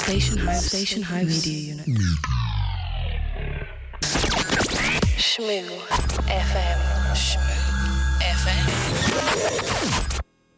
Station House Media Unit. Shmoo FM. Shmoo FM.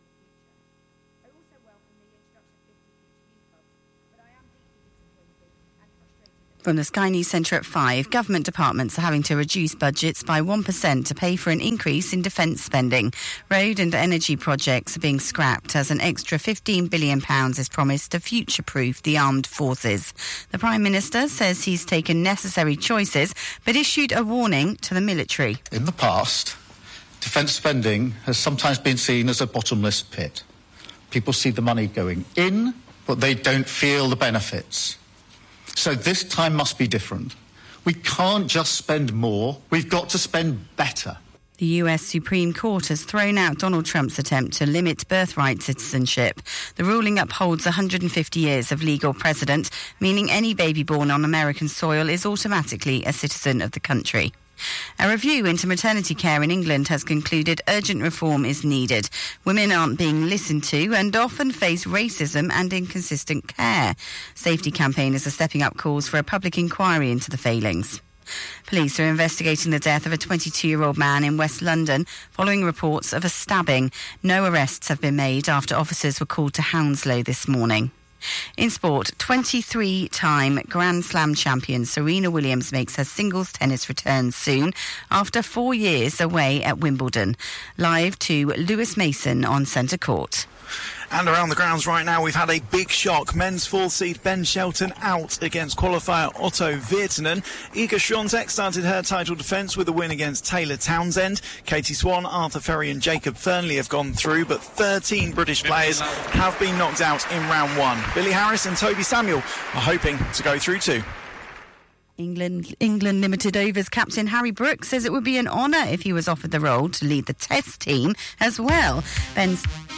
From the Sky News Centre at 5, government departments are having to reduce budgets by 1% to pay for an increase in defence spending. Road and energy projects are being scrapped as an extra £15 billion is promised to future-proof the armed forces. The Prime Minister says he's taken necessary choices, but issued a warning to the military. In the past, defence spending has sometimes been seen as a bottomless pit. People see the money going in, but they don't feel the benefits. So this time must be different. We can't just spend more, we've got to spend better. The US Supreme Court has thrown out Donald Trump's attempt to limit birthright citizenship. The ruling upholds 150 years of legal precedent, meaning any baby born on American soil is automatically a citizen of the country. A review into maternity care in England has concluded urgent reform is needed. Women aren't being listened to and often face racism and inconsistent care. Safety campaigners are stepping up calls for a public inquiry into the failings. Police are investigating the death of a 22-year-old man in West London following reports of a stabbing. No arrests have been made after officers were called to Hounslow this morning. In sport, 23-time Grand Slam champion Serena Williams makes her singles tennis return soon after 4 years away at Wimbledon. Live to Lewis Mason on centre court. And around the grounds right now, we've had a big shock. Men's fourth seed Ben Shelton out against qualifier Otto Virtanen. Iga Swiatek started her title defence with a win against Taylor Townsend. Katie Swan, Arthur Ferry and Jacob Fernley have gone through, but 13 British players have been knocked out in round one. Billy Harris and Toby Samuel are hoping to go through too. England Limited Overs captain Harry Brooks says it would be an honour if he was offered the role to lead the Test team as well. Ben's